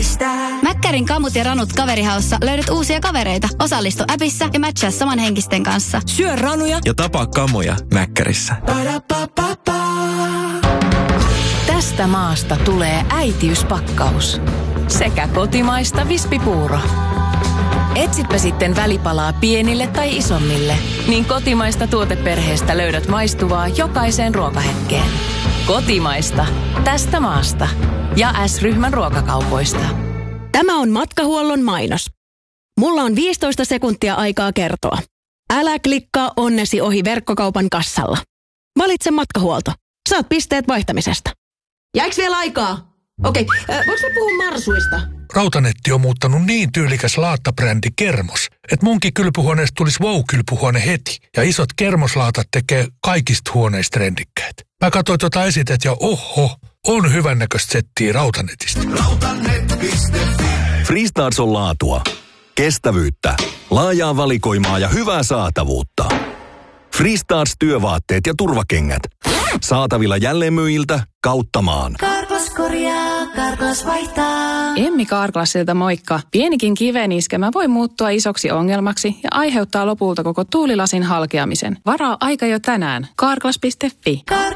Mäkkärin kamut ja ranut kaverihaussa löydät uusia kavereita. Osallistu appissa ja matchaa samanhenkisten kanssa. Syö ranuja ja tapaa kamoja Mäkkärissä. Tästä maasta tulee äitiyspakkaus. Sekä kotimaista vispipuuro. Etsitpä sitten välipalaa pienille tai isommille, niin kotimaista tuoteperheestä löydät maistuvaa jokaiseen ruokahetkeen. Kotimaista. Tästä maasta. Ja S-ryhmän ruokakaupoista. Tämä on Matkahuollon mainos. Mulla on 15 sekuntia aikaa kertoa. Älä klikkaa onnesi ohi verkkokaupan kassalla. Valitse Matkahuolto. Saat pisteet vaihtamisesta. Jäikö vielä aikaa? Okei, voiko mä puhua marsuista? Rautanetti on muuttanut niin tyylikäs laattabrändi Kermos, että munkin kylpyhuoneesta tulisi wow-kylpyhuone heti. Ja isot kermoslaatat tekee kaikista huoneista trendikkäät. Mä katsoin tuota esitet ja oho, on hyvännäköistä settiä Rautanetista. Rautanet.fi. Freestarts on laatua, kestävyyttä, laajaa valikoimaa ja hyvää saatavuutta. Freestarts työvaatteet ja turvakengät. Saatavilla jälleenmyyjiltä kautta maan. Karklas korjaa, Karklas vaihtaa. Emmi Karklasilta moikka. Pienikin kiveniskemä voi muuttua isoksi ongelmaksi ja aiheuttaa lopulta koko tuulilasin halkeamisen. Varaa aika jo tänään. Karklas.fi.